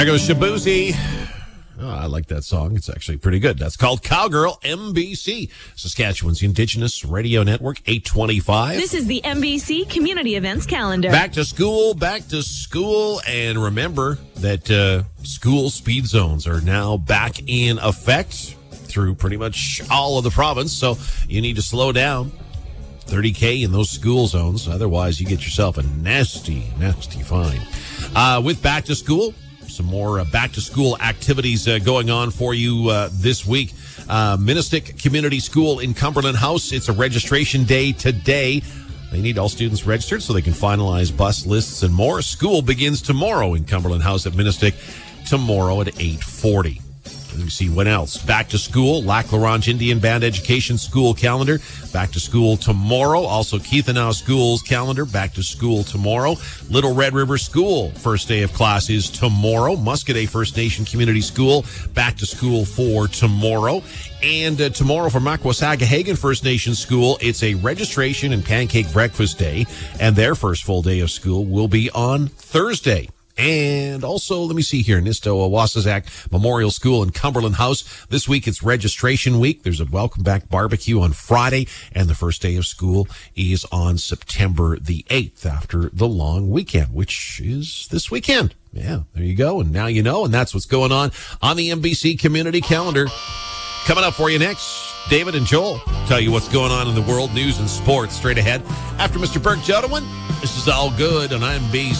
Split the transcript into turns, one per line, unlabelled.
There goes Shabuzi. Oh, I like that song. It's actually pretty good. That's called Cowgirl, MBC, Saskatchewan's Indigenous Radio Network, 825.
This is the MBC Community Events Calendar.
Back to school. And remember that school speed zones are now back in effect through pretty much all of the province. So you need to slow down. 30K in those school zones. Otherwise, you get yourself a nasty fine. With back to school, some more back-to-school activities going on for you this week. Minnestic Community School in Cumberland House. It's a registration day today. They need all students registered so they can finalize bus lists and more. School begins tomorrow in Cumberland House at Minnestic, tomorrow at 8:40. Let me see what else. Back to school, Lac La Ronge Indian Band Education School calendar. Back to school tomorrow. Also, Keithanau School's calendar. Back to school tomorrow. Little Red River School, first day of class is tomorrow. Muscadet First Nation Community School, back to school for tomorrow. And tomorrow for Makwasagahagan First Nation School, it's a registration and pancake breakfast day. And their first full day of school will be on Thursday. And also, let me see here, Nisto Wasazak Memorial School in Cumberland House. This week, it's registration week. There's a welcome back barbecue on Friday, and the first day of school is on September the 8th after the long weekend, which is this weekend. Yeah, there you go. And now you know, and that's what's going on the MBC Community Calendar. Coming up for you next, David and Joel tell you what's going on in the world, news, and sports straight ahead. After Mr. Burke Jodwin, this is All Good on MBC.